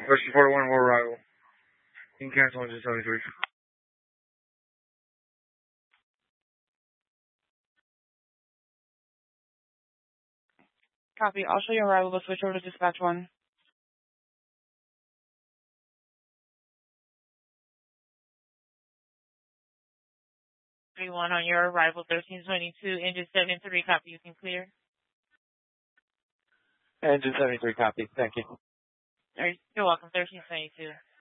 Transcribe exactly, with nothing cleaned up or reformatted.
Ocean forty-one, more arrival. You can cancel engine seventy-three. Copy. I'll show you arrival. We'll switch over to dispatch one. three one on your arrival, thirteen twenty-two, engine seventy-three, copy, you can clear. Engine seventy-three, copy. Thank you. All right, you're welcome, thirteen twenty-two.